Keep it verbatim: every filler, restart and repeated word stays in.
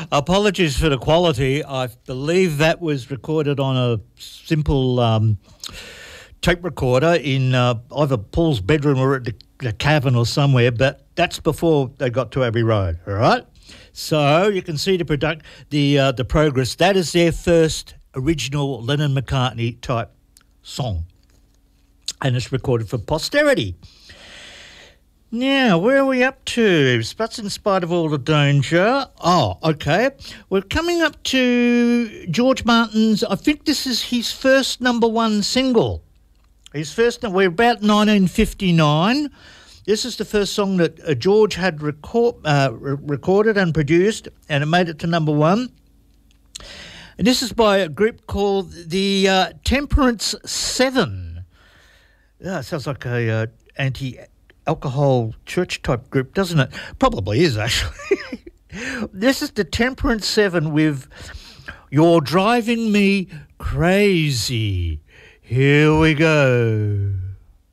Apologies for the quality. I believe that was recorded on a simple um, tape recorder in uh, either Paul's bedroom or at the, the cabin or somewhere, but that's before they got to Abbey Road, all right? So you can see the product, the uh, the progress. That is their first original Lennon-McCartney type song, and it's recorded for posterity. Now, where are we up to? But in spite of all the danger. Oh, okay. We're coming up to George Martin's, I think this is his first number one single. His first, we're about nineteen fifty-nine. This is the first song that uh, George had record, uh, re- recorded and produced, and it made it to number one. And this is by a group called the uh, Temperance Seven. Yeah, sounds like a uh, anti- alcohol church type group, doesn't it? Probably is, actually. This is the Temperance Seven with You're Driving Me Crazy. Here we go.